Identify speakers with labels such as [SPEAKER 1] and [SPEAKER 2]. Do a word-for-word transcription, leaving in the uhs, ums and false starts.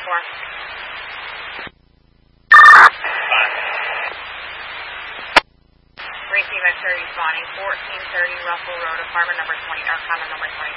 [SPEAKER 1] four. Receive at thirty, spawning fourteen thirty Russell Road, apartment number twenty, or common number twenty.